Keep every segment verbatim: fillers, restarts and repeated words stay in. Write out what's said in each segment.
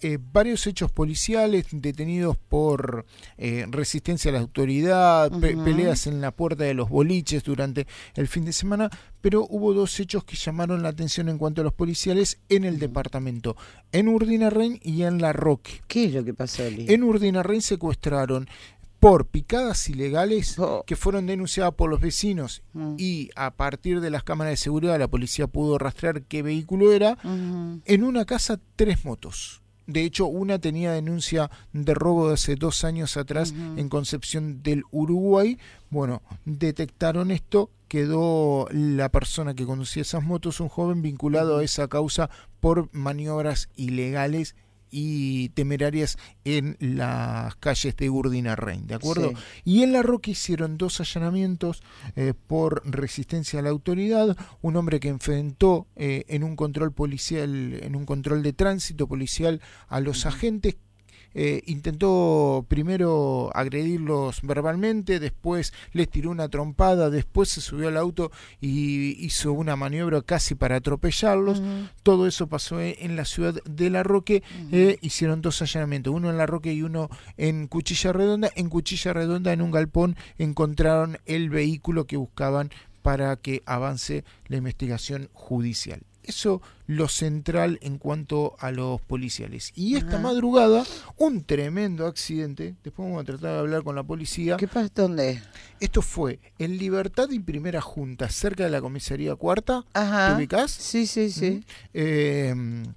eh, varios hechos policiales, detenidos por eh, resistencia a la autoridad, uh-huh. pe- peleas en la puerta de los boliches durante el fin de semana, pero hubo dos hechos que llamaron la atención en cuanto a los policiales en el uh-huh. departamento, en Urdinarrain y en La Roque. ¿Qué es lo que pasó, Eli? En Urdinarrain secuestraron por picadas ilegales oh. que fueron denunciadas por los vecinos uh-huh. y a partir de las cámaras de seguridad la policía pudo rastrear qué vehículo era, uh-huh. en una casa tres motos. De hecho, una tenía denuncia de robo de hace dos años atrás uh-huh. en Concepción del Uruguay. Bueno, detectaron esto, quedó la persona que conducía esas motos, un joven vinculado uh-huh. a esa causa por maniobras ilegales y temerarias en las calles de Urdinarrain, ¿de acuerdo? Sí. Y en La Roque hicieron dos allanamientos eh, por resistencia a la autoridad, un hombre que enfrentó eh, en un control policial, en un control de tránsito policial a los uh-huh. agentes. Eh, intentó primero agredirlos verbalmente, después les tiró una trompada, después se subió al auto y hizo una maniobra casi para atropellarlos. Uh-huh. Todo eso pasó en la ciudad de La Roque. Uh-huh. eh, hicieron dos allanamientos, uno en La Roque y uno en Cuchilla Redonda. En Cuchilla Redonda, en un galpón, encontraron el vehículo que buscaban para que avance la investigación judicial. Eso lo central en cuanto a los policiales. Y esta Ajá. madrugada, un tremendo accidente. Después vamos a tratar de hablar con la policía. ¿Qué pasó? ¿Dónde? Esto fue en Libertad y Primera Junta, cerca de la comisaría Cuarta. Ajá. ¿Te ubicás? Sí, sí, sí. ¿Mm? Eh,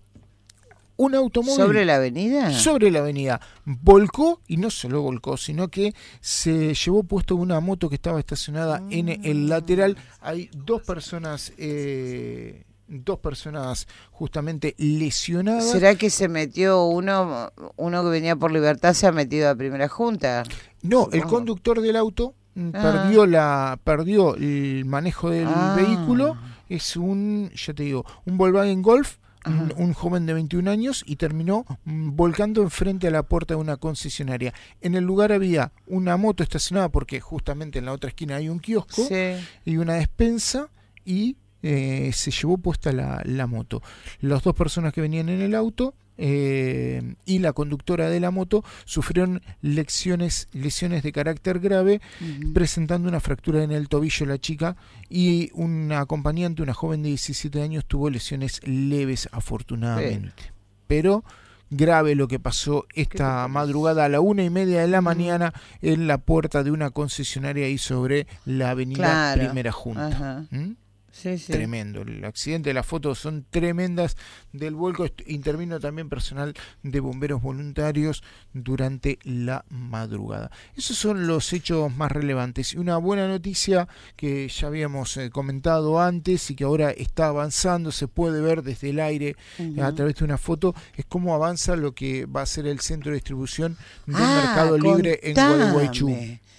un automóvil. ¿Sobre la avenida? Sobre la avenida. Volcó, y no solo volcó, sino que se llevó puesto una moto que estaba estacionada mm. en el lateral. Hay dos personas... Eh, dos personas justamente lesionadas. ¿Será que se metió uno, uno que venía por Libertad se ha metido a Primera Junta? No, supongo. El conductor del auto ah. perdió la perdió el manejo del ah. vehículo. Es un, ya te digo, un Volkswagen Golf, un, un joven de veintiún años, y terminó volcando enfrente a la puerta de una concesionaria. En el lugar había una moto estacionada porque justamente en la otra esquina hay un kiosco sí. y una despensa, y Eh, se llevó puesta la, la moto. Las dos personas que venían en el auto eh, y la conductora de la moto sufrieron lesiones, lesiones de carácter grave, uh-huh. presentando una fractura en el tobillo la chica, y una acompañante, una joven de diecisiete años, tuvo lesiones leves afortunadamente. Sí. Pero grave lo que pasó esta madrugada a la una y media de la mañana en la puerta de una concesionaria ahí sobre la avenida claro. Primera Junta. ¿Mm? Sí, sí. Tremendo el accidente, las fotos son tremendas del vuelco. Intervino también personal de bomberos voluntarios durante la madrugada. Esos son los hechos más relevantes. Y una buena noticia que ya habíamos eh, comentado antes y que ahora está avanzando, se puede ver desde el aire uh-huh. a través de una foto, es cómo avanza lo que va a ser el centro de distribución del ah, Mercado Libre en Gualeguaychú.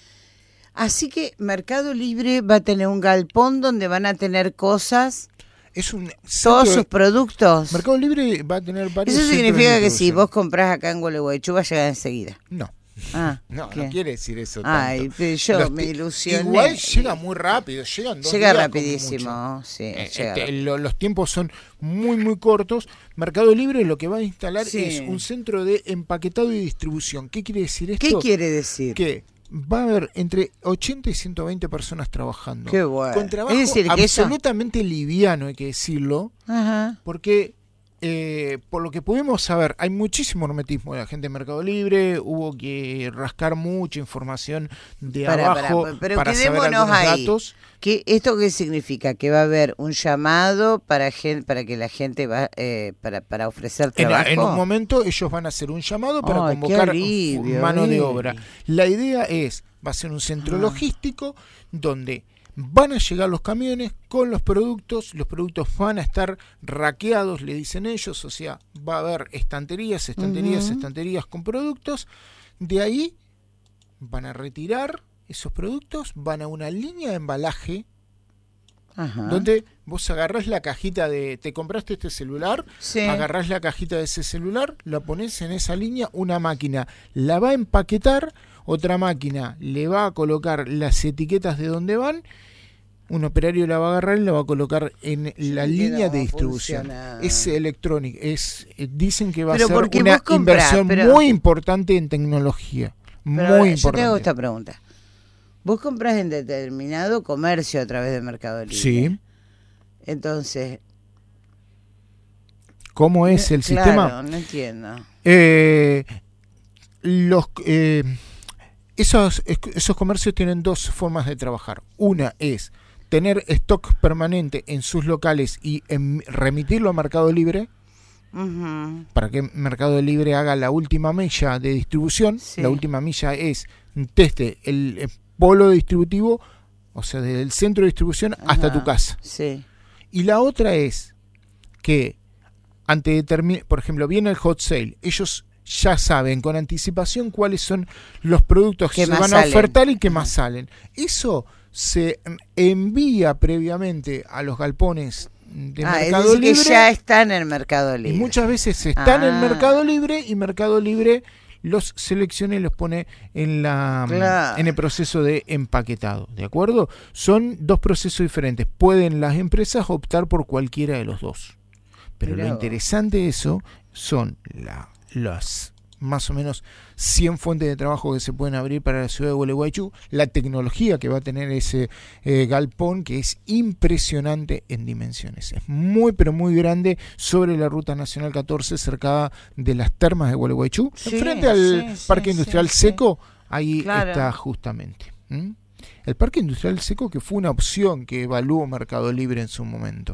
Así que Mercado Libre va a tener un galpón donde van a tener cosas, es un todos sus productos. Mercado Libre va a tener varios. Eso significa que si vos comprás acá en Gualeguaychú va a llegar enseguida. No. Ah, no, ¿qué? no quiere decir eso. Ay, tanto. pero yo Los me t- ilusioné. Igual llega muy rápido, llegan dos Llega días rapidísimo, sí. Eh, llega este, lo, los tiempos son muy, muy cortos. Mercado Libre lo que va a instalar sí. es un centro de empaquetado y distribución. ¿Qué quiere decir esto? ¿Qué quiere decir? Que va a haber entre ochenta y ciento veinte personas trabajando. Qué bueno. Con trabajo es decir, absolutamente eso... liviano, hay que decirlo. Ajá. Porque, eh, por lo que pudimos saber, hay muchísimo hermetismo de la gente de Mercado Libre. Hubo que rascar mucha información de para, abajo para, pero para saber algunos ahí. datos. ¿Qué, ¿Esto qué significa? Que va a haber un llamado para gen, para que la gente va eh, para, para ofrecer trabajo. En, en un momento ellos van a hacer un llamado para oh, convocar alivio, mano eh. de obra. La idea es, va a ser un centro ah. logístico donde van a llegar los camiones con los productos, los productos van a estar raqueados, le dicen ellos, o sea, va a haber estanterías, estanterías, uh-huh. estanterías con productos. De ahí van a retirar esos productos, van a una línea de embalaje. Ajá. Donde vos agarrás la cajita de, te compraste este celular, sí. agarrás la cajita de ese celular, la ponés en esa línea, una máquina la va a empaquetar, otra máquina le va a colocar las etiquetas de dónde van, un operario la va a agarrar y la va a colocar en la línea de distribución. Funciona. Es electrónico, es dicen que va pero a ser una comprás, inversión pero, muy importante en tecnología, muy yo importante. Yo te hago esta pregunta. Vos compras en determinado comercio a través de Mercado Libre. Sí. Entonces, ¿cómo es el claro, sistema? No entiendo. Eh, los eh, esos esos comercios tienen dos formas de trabajar. Una es tener stock permanente en sus locales y en, remitirlo a Mercado Libre, uh-huh, para que Mercado Libre haga la última milla de distribución. Sí. La última milla es desde el, el polo distributivo, o sea, desde el centro de distribución, uh-huh, hasta tu casa. Sí. Y la otra es que ante determin- por ejemplo, viene el hot sale, ellos ya saben con anticipación cuáles son los productos que se van a ofertar y que uh-huh. más salen. Eso se envía previamente a los galpones de ah, Mercado es decir, Libre. Que ya están en Mercado Libre. Y muchas veces están ah. en Mercado Libre y Mercado Libre los selecciona y los pone en la claro. en el proceso de empaquetado, ¿de acuerdo? Son dos procesos diferentes. Pueden las empresas optar por cualquiera de los dos. Pero Mirá. Lo interesante de eso son la, las más o menos cien fuentes de trabajo que se pueden abrir para la ciudad de Gualeguaychú, la tecnología que va a tener ese eh, galpón, que es impresionante en dimensiones. Es muy, pero muy grande, sobre la Ruta Nacional catorce, cerca de las termas de Gualeguaychú, sí, frente al sí, Parque sí, Industrial sí, Seco, ahí claro. está justamente. ¿Mm? El Parque Industrial Seco, que fue una opción que evaluó Mercado Libre en su momento,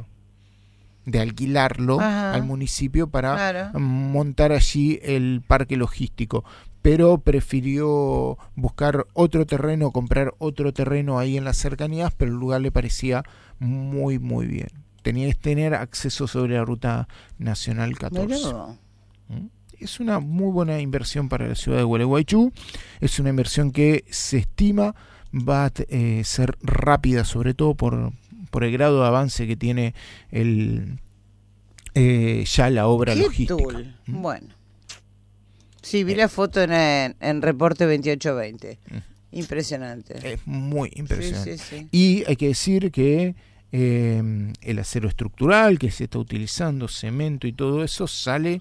de alquilarlo Ajá. al municipio para claro. montar allí el parque logístico, pero prefirió buscar otro terreno, comprar otro terreno ahí en las cercanías, pero el lugar le parecía muy muy bien. Tenía que tener acceso sobre la Ruta Nacional catorce. ¿Mm? Es una muy buena inversión para la ciudad de Gualeguaychú, es una inversión que se estima va a eh, ser rápida, sobre todo por por el grado de avance que tiene el eh, ya la obra ¿Qué logística. Tool? ¿Mm? Bueno, sí, vi eh. la foto en, en Reporte veintiocho veinte. Mm. Impresionante. Es muy impresionante. Sí, sí, sí. Y hay que decir que eh, el acero estructural que se está utilizando, cemento y todo eso, sale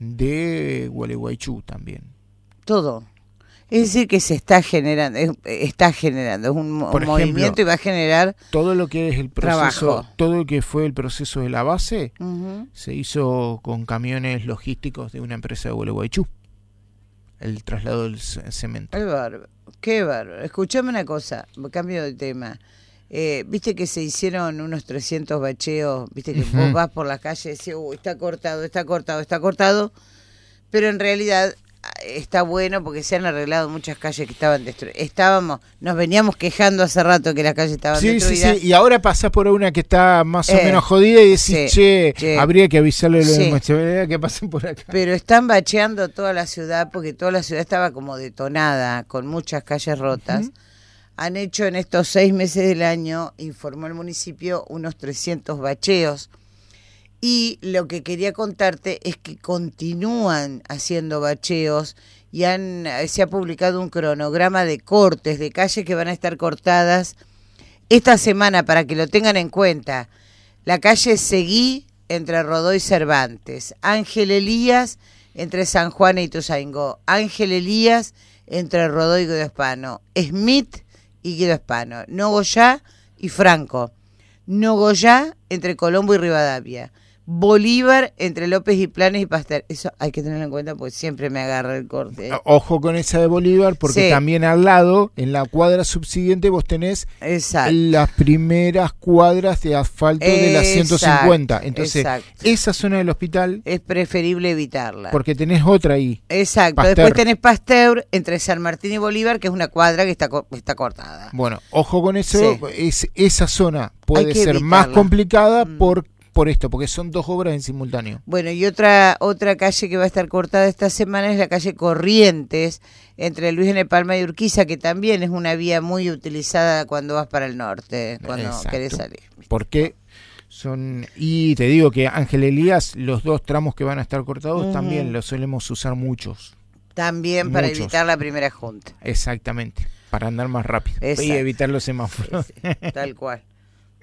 de Gualeguaychú también. Todo. Es decir, que se está generando, es, está generando, es un, un ejemplo, movimiento y va a generar todo lo que es el proceso, trabajo. Todo lo que fue el proceso de la base, uh-huh. se hizo con camiones logísticos de una empresa de Gualeguaychú. El traslado del cemento. Qué bárbaro, qué bárbaro. Escuchame una cosa, cambio de tema. Eh, viste que se hicieron unos trescientos bacheos, viste que uh-huh. vos vas por la calle y decís, uy, está cortado, está cortado, está cortado, pero en realidad está bueno porque se han arreglado muchas calles que estaban destruidas. Estábamos, nos veníamos quejando hace rato que las calles estaban sí, destruidas. Sí, sí, y ahora pasás por una que está más o eh, menos jodida y decís, sí, che, che, habría que avisarle a los sí. de que pasen por acá. Pero están bacheando toda la ciudad porque toda la ciudad estaba como detonada, con muchas calles rotas. Uh-huh. Han hecho en estos seis meses del año, informó el municipio, unos trescientos bacheos. Y lo que quería contarte es que continúan haciendo bacheos y han se ha publicado un cronograma de cortes de calles que van a estar cortadas esta semana para que lo tengan en cuenta. La calle Seguí entre Rodó y Cervantes, Ángel Elías entre San Juan y Ituzaingó, Ángel Elías entre Rodó y Guido Hispano, Smith y Guido Hispano, Nogoyá y Franco, Nogoyá entre Colombo y Rivadavia, Bolívar entre López y Planes y Pasteur. Eso hay que tenerlo en cuenta porque siempre me agarra el corte. Ojo con esa de Bolívar porque sí. también al lado, en la cuadra subsiguiente, vos tenés exacto. las primeras cuadras de asfalto exacto. de la ciento cincuenta. Entonces, exacto. esa zona del hospital es preferible evitarla. Porque tenés otra ahí. Exacto. Pasteur. Después tenés Pasteur entre San Martín y Bolívar, que es una cuadra que está, está cortada. Bueno, ojo con eso. Sí. Es, esa zona puede ser evitarla. Más complicada mm. porque por esto, porque son dos obras en simultáneo. Bueno, y otra otra calle que va a estar cortada esta semana es la calle Corrientes, entre Luis N. Palma y Urquiza, que también es una vía muy utilizada cuando vas para el norte, cuando Exacto. querés salir. Porque son, y te digo que Ángel Elías, los dos tramos que van a estar cortados, uh-huh. también los solemos usar muchos. También para muchos. Evitar la primera junta. Exactamente, para andar más rápido Exacto. y evitar los semáforos. Sí, sí, tal cual.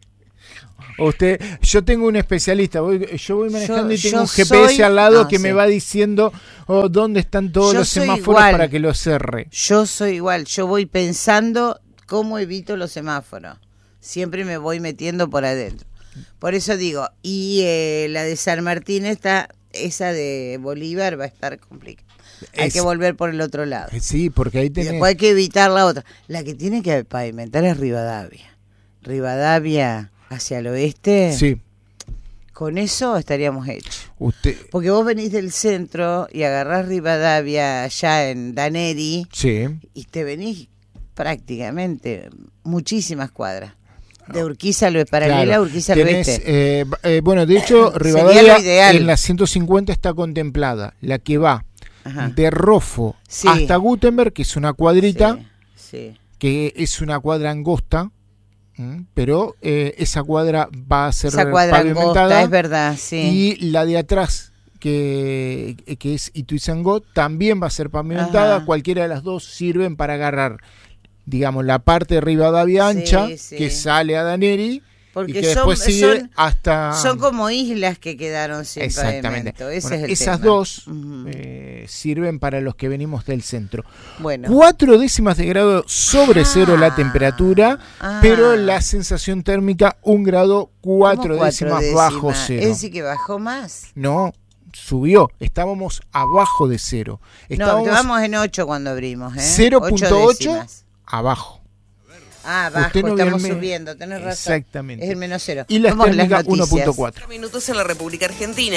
Usted, yo tengo un especialista, voy, yo voy manejando yo, y tengo un G P S soy, al lado no, que sí. me va diciendo oh, dónde están todos yo los semáforos igual. para que los cerre. Yo soy igual, yo voy pensando cómo evito los semáforos. Siempre me voy metiendo por adentro. Por eso digo, y eh, la de San Martín está, esa de Bolívar va a estar complicada. Hay Es, que volver por el otro lado. Sí, porque ahí Y tenés... después hay que evitar la otra. La que tiene que pavimentar es Rivadavia. Rivadavia hacia el oeste. Sí. Con eso estaríamos hechos. Usted... Porque vos venís del centro y agarrás Rivadavia allá en Daneri Sí. y te venís prácticamente muchísimas cuadras. De Urquiza al paralela Claro. a Urquiza al Tenés, oeste. eh, eh, bueno, de hecho, Sería Rivadavia lo ideal. en la ciento cincuenta está contemplada. La que va Ajá. de Rofo Sí. hasta Gutenberg, que es una cuadrita, Sí, sí. que es una cuadra angosta, ¿m? pero eh, esa cuadra va a ser Esa cuadra pavimentada. angosta, es verdad, sí. Y la de atrás, que, que es Ituizangó, también va a ser pavimentada. Ajá. Cualquiera de las dos sirven para agarrar, digamos, la parte de Rivadavia ancha, Sí, sí. que sale a Daneri, Porque y que son, después sigue son, hasta... son como islas que quedaron sin Exactamente. pavimento. Ese Bueno, es el esas tema. dos Ujú. eh, sirven para los que venimos del centro. Bueno. Cuatro décimas de grado sobre Ah, cero la temperatura, ah. pero la sensación térmica un grado cuatro ¿Cómo décimas, cuatro bajo décimas? cero. Es decir, que bajó más. No, subió. Estábamos abajo de cero. No, Estábamos estábamos en ocho cuando abrimos, ¿eh? cero punto ocho décimas. abajo. Ah, bajo, Usted no vio estamos el me- subiendo, tenés razón. Exactamente. Es el menos cero. Y la Vamos a las térmica uno noticias. punto cuatro. Minutos en la República Argentina.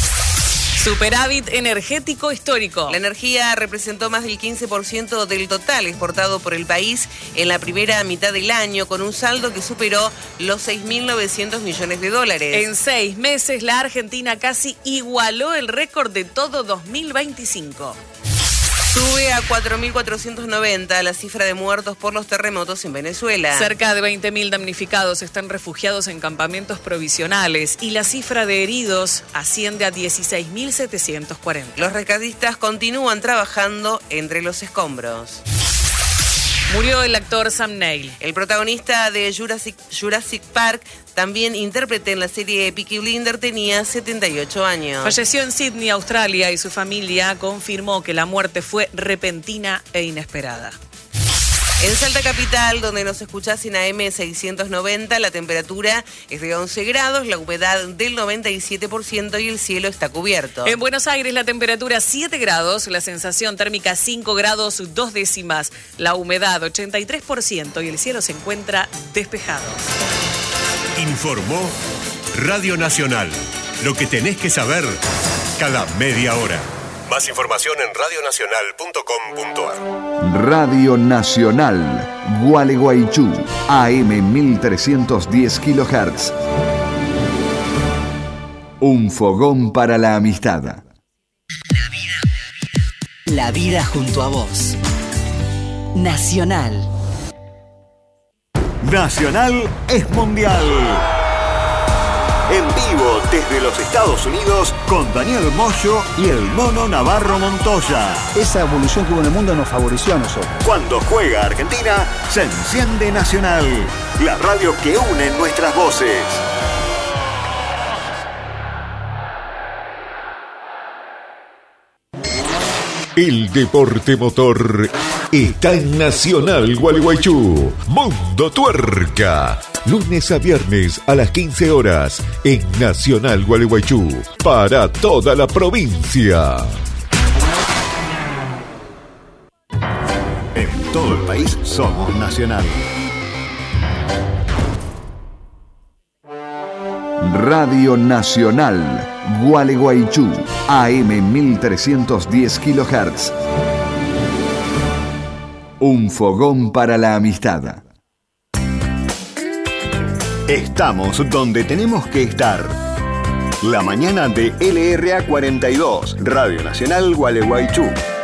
Superávit energético histórico. La energía representó más del quince por ciento del total exportado por el país en la primera mitad del año, con un saldo que superó los seis mil novecientos millones de dólares. En seis meses, la Argentina casi igualó el récord de todo dos mil veinticinco. Sube a cuatro mil cuatrocientos noventa la cifra de muertos por los terremotos en Venezuela. Cerca de veinte mil damnificados están refugiados en campamentos provisionales y la cifra de heridos asciende a dieciséis mil setecientos cuarenta. Los rescatistas continúan trabajando entre los escombros. Murió el actor Sam Neill. El protagonista de Jurassic, Jurassic Park, también intérprete en la serie Peaky Blinders, tenía setenta y ocho años. Falleció en Sydney, Australia, y su familia confirmó que la muerte fue repentina e inesperada. En Salta Capital, donde nos escuchás en A M seiscientos noventa, la temperatura es de once grados, la humedad del noventa y siete por ciento y el cielo está cubierto. En Buenos Aires la temperatura siete grados, la sensación térmica cinco grados dos décimas, la humedad ochenta y tres por ciento y el cielo se encuentra despejado. Informó Radio Nacional. Lo que tenés que saber cada media hora. Más información en radio nacional punto com punto ar. Radio Nacional, Gualeguaychú, A M mil trescientos diez kilohertz. Un fogón para la amistad. La vida junto a vos. Nacional. Nacional es mundial. En vivo desde los Estados Unidos con Daniel Moyo y el Mono Navarro Montoya. Esa evolución que hubo en el mundo nos favoreció a nosotros. Cuando juega Argentina, se enciende Nacional, la radio que une nuestras voces. El deporte motor está en Nacional Gualeguaychú. Mundo Tuerca. Lunes a viernes a las quince horas en Nacional Gualeguaychú. Para toda la provincia. En todo el país somos Nacional. Radio Nacional, Gualeguaychú, A M mil trescientos diez kilohertz. Un fogón para la amistad. Estamos donde tenemos que estar. La mañana de L R A cuarenta y dos, Radio Nacional Gualeguaychú.